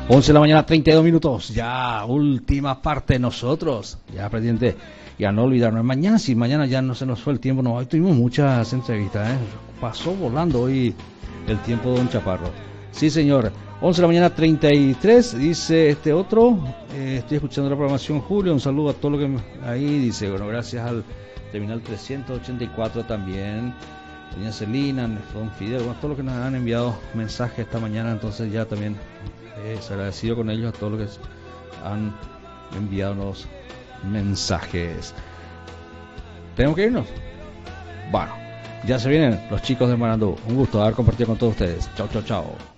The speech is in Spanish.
11 de la mañana, 32 minutos. Ya, última parte nosotros. Ya, presidente, ya no olvidarnos. Mañana sí, mañana ya no se nos fue el tiempo. No, hoy tuvimos muchas entrevistas, ¿eh? Pasó volando hoy el tiempo, don Chaparro. Sí, señor. 11 de la mañana, 33. Dice este otro. Estoy escuchando la programación, Julio. Un saludo a todo lo que ahí dice. Bueno, gracias al terminal 384 también. Doña Celina, don Fidel, bueno, todos los que nos han enviado mensajes esta mañana, entonces ya también agradecido con ellos a todos los que han enviado los mensajes. ¿Tenemos que irnos? Bueno, ya se vienen los chicos de Marandú. Un gusto haber compartido con todos ustedes. Chao, chao, chao.